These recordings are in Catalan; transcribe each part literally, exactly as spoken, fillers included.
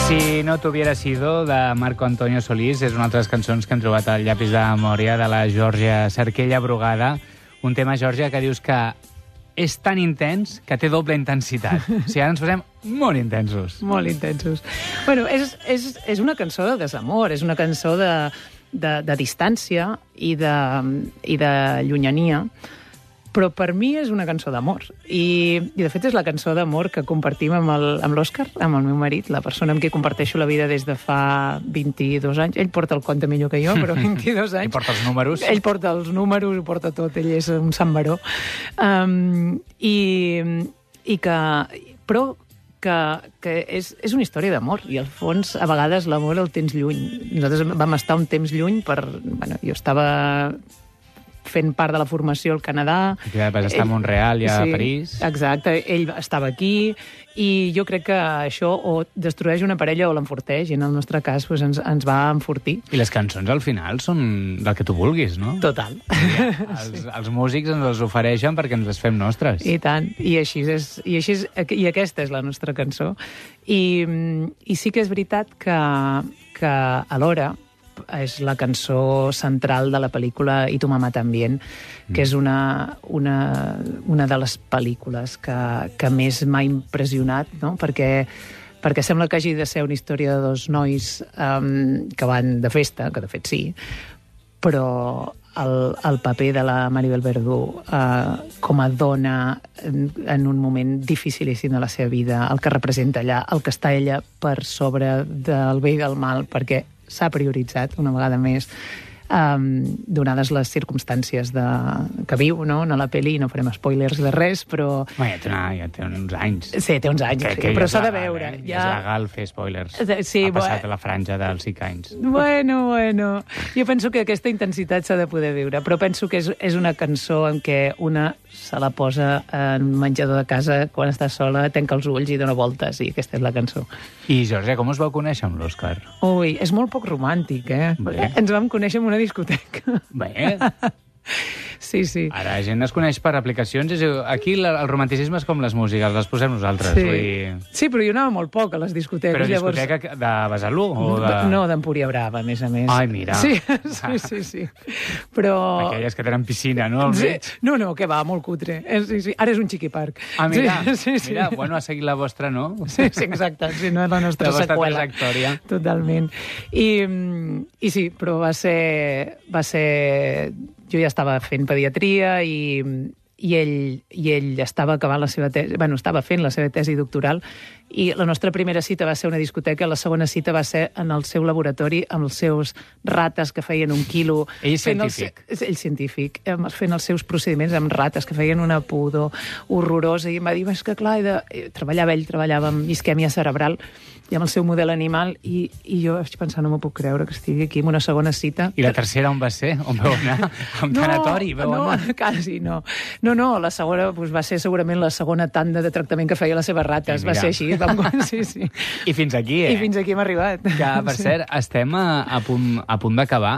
Si no t'hubiera sido, de Marco Antonio Solís, és una altra de les cançons que hem trobat al llapis de memòria de la Georgia Cerquella Brugada. Un tema, Georgia, que dius que és tan intens que té doble intensitat. O sigui, ara ens posem molt intensos. Molt intensos. Bueno, és, és, és una cançó de desamor, és una cançó de, de, de distància i de, i de llunyania, però per mi és una cançó d'amor. I, I, de fet, és la cançó d'amor que compartim amb el- amb l'Òscar, amb el meu marit, la persona amb qui comparteixo la vida des de fa vint-i-dos anys. Ell porta el compte millor que jo, però vint-i-dos anys. I porta els números. Ell porta els números, ho porta tot, ell és un sant baró. Um, i, I que... Però que, que és, és una història d'amor, i al fons, a vegades, l'amor el tens lluny. Nosaltres vam estar un temps lluny per... Bueno, jo estava fent part de la formació al Canadà. Ja vas estar a Montreal i a sí, París. Exacte, ell estava aquí, i jo crec que això o destrueix una parella o l'enforteix, i en el nostre cas doncs, ens, ens va enfortir. I les cançons, al final, són del que tu vulguis, no? Total. Ja, els, els músics ens els ofereixen perquè ens les fem nostres. I tant, i així és, i així és, i aquesta és la nostra cançó. I, i sí que és veritat que, que alhora és la cançó central de la pel·lícula I tu mamà también, que és una, una, una de les pel·lícules que, que més m'ha impressionat, no? perquè, perquè sembla que hagi de ser una història de dos nois um, que van de festa, que de fet sí, però el, el paper de la Maribel Verdú eh, com a dona en, en un moment dificilíssim de la seva vida, el que representa allà, el que està ella per sobre del bé i del mal, perquè s'ha prioritzat una vegada més, um, donades les circumstàncies de, que viu, no? En la pel·li, no farem spoilers de res, però... Bé, ja té, una, ja té uns anys. Sí, té uns anys, Que, sí, que però ja és s'ha de legal, veure. Eh? Ja... És legal fer spoilers. Sí, ha passat bo- a la franja dels cinc anys. Bueno, bueno. Jo penso que aquesta intensitat s'ha de poder viure, però penso que és, és una cançó en què una se la posa en un menjador de casa quan està sola, tanca els ulls i dona voltes, i aquesta és la cançó. I, Georgia, com us vau conèixer amb l'Òscar? Ui, és molt poc romàntic, eh? Bé. Ens vam conèixer en una discoteca. Bé, Sí, sí. ara la gent es coneix per aplicacions. És, aquí la, el romanticisme és com les músiques, les posem nosaltres. Sí. Vull dir... sí, però jo anava molt poc a les discoteques. Però llavors... discoteca de Besalú? O de... No, d'Empúria Brava, a més a més. Ai, mira. Sí, sí, sí, sí. Però... Aquelles que tenen piscina, no? Al Sí. mig. No, no, que va, molt cutre. És, sí, sí. Ara és un xiquiparc. Ah, mira, sí, sí, mira, sí. bueno, ha seguit la vostra, no? Sí, sí, exacte. Sí, no és la nostra La vostra seqüela. trajectòria. Totalment. I, mm, I sí, però va ser, va ser... Jo ja estava fent pediatria i, i, ell, i ell estava acabant la seva tesi, bueno, estava fent la seva tesi doctoral, i la nostra primera cita va ser una discoteca, la segona cita va ser en el seu laboratori amb els seus rates que feien un quilo. Ell és fent el científic. se- Ell científic, em- fent els seus procediments amb rates que feien una pudor horrorosa, i em va dir, és que clar, he de... treballava ell, treballava amb isquèmia cerebral i amb el seu model animal, i, i jo vaig pensar, no m'ho puc creure que estigui aquí en una segona cita. I la tercera on va ser? On vau anar? A un tanatori? Vau no, anar? quasi no. No, no, la segona doncs, va ser segurament la segona tanda de tractament que feia les seves rates. Sí, Va mira. ser així. Vam... Sí, sí. I fins aquí, eh? I fins aquí hem arribat. Que, per cert, estem a, a punt, a punt d'acabar,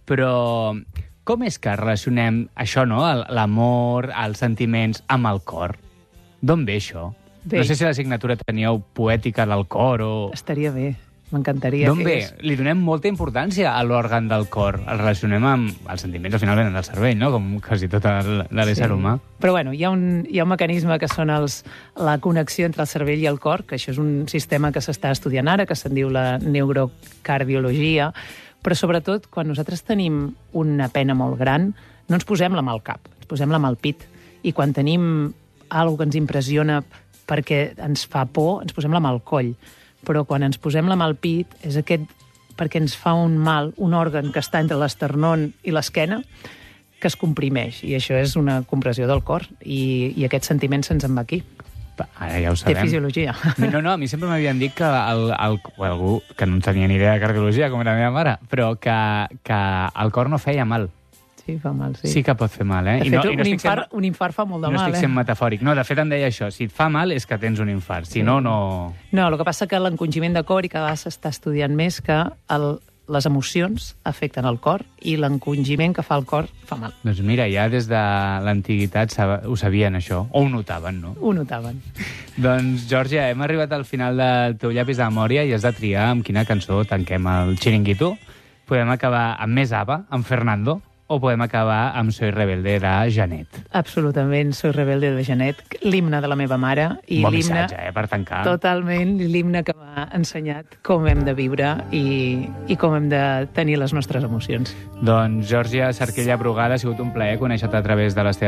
però com és que relacionem això, no?, El- l'amor, els sentiments, amb el cor? D'on ve això? Bé. No sé si a l'assignatura teníeu poètica del cor o... Estaria bé. M'encantaria. D'on ve? És- Li donem molta importància a l'òrgan del cor. El relacionem amb els sentiments, al final venen del cervell, no?, com quasi tot el, de l'ésser humà. Però bueno, hi ha, un, hi ha un mecanisme que són els, la connexió entre el cervell i el cor, que això és un sistema que s'està estudiant ara, que se'n diu la neurocardiologia, però sobretot quan nosaltres tenim una pena molt gran, no ens posem la mà al cap, ens posem la mà al pit. I quan tenim alguna que ens impressiona perquè ens fa por, ens posem la mà al coll. Però quan ens posem la mà al pit és aquest perquè ens fa un mal, un òrgan que està entre l'esternón i l'esquena, que es comprimeix, i això és una compressió del cor, i, i aquest sentiment se'ns en va aquí. Ara ja ho Té sabem. fisiologia. No, no, a mi sempre m'havien dit que el, el, o algú que no en tenia ni idea de cardiologia, com era la meva mare, però que, que el cor no feia mal. Sí, fa mal, sí. Sí que pot fer mal, eh? De I fet, no, i no un, estic infart, sent, un infart fa molt de no mal, estic eh? sent metafòric. No, de fet em deia això. Si et fa mal és que tens un infart. Si no, no... No, el que passa que l'encongiment de cor, i cada vegada s'està estudiant més, que el, les emocions afecten el cor i l'encongiment que fa el cor fa mal. Doncs mira, ja des de l'antiguitat ho sabien, això, o ho notaven, no? Ho notaven. Doncs, Georgia, hem arribat al final del teu llapis de memòria i has de triar amb quina cançó tanquem el xiringuito. Podem acabar amb Més Ava, amb Fernando, o podem acabar amb Soy Rebelde de Janet. Absolutament, Soy Rebelde de Janet, l'himne de la meva mare. I bon l'himne, missatge, eh, per tancar. Totalment, l'himne que m'ha ensenyat com hem de viure i, i com hem de tenir les nostres emocions. Doncs, Georgia Cerquella Brugada, ha sigut un plaer conèixer-te a través de les teves